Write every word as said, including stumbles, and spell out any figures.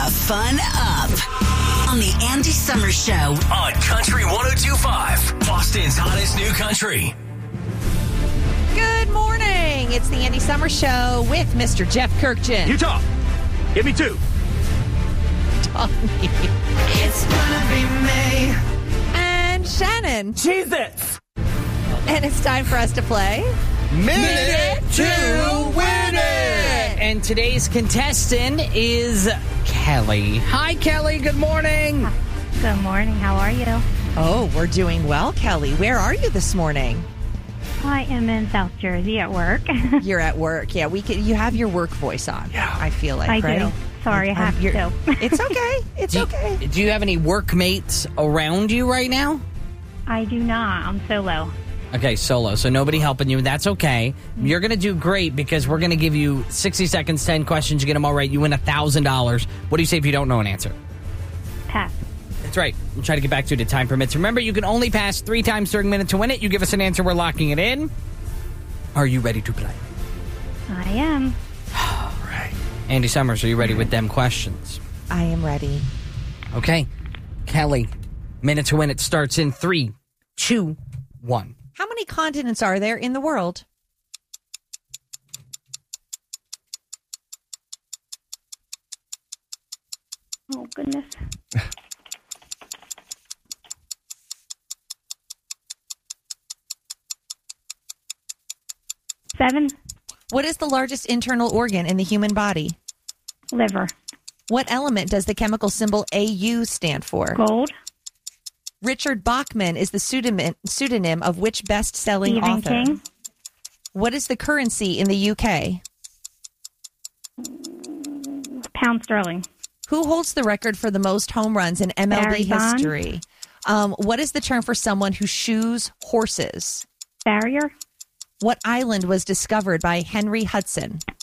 the fun up on the Andy Summers Show on Country one oh two point five, Boston's hottest new country. Good morning. It's the Andy Summers Show with Mister Jeff Kirkjian. Utah, give me two. Tommy. It's gonna be me. And Shannon. Jesus. And it's time for us to play Minute to Win It! And today's contestant is Kelly. Hi, Kelly. Good morning. Good morning. How are you? Oh, we're doing well, Kelly. Where are you this morning? I am in South Jersey at work. You're at work. Yeah, we can, you have your work voice on, yeah. I feel like, I right? do. Sorry, I have You're, to. It's okay. It's do, okay. Do you have any workmates around you right now? I do not. I'm solo. Okay, solo. So nobody helping you. That's okay. You're going to do great because we're going to give you sixty seconds, ten questions. You get them all right. You win one thousand dollars. What do you say if you don't know an answer? Pass. That's right. We'll try to get back to it if time permits. Remember, you can only pass three times during Minute to Win It. You give us an answer, we're locking it in. Are you ready to play? I am. All right. Andy Summers, are you ready with them questions? I am ready. Okay. Kelly, Minute to Win It starts in three, two, one. How many continents are there in the world? Oh, goodness. Seven. What is the largest internal organ in the human body? Liver. What element does the chemical symbol A U stand for? Gold. Richard Bachman is the pseudonym, pseudonym of which best-selling Stephen author? King. What is the currency in the U K? Pound sterling. Who holds the record for the most home runs in M L B Barry Bonds. history? Um, what is the term for someone who shoes horses? Barrier. What island was discovered by Henry Hudson?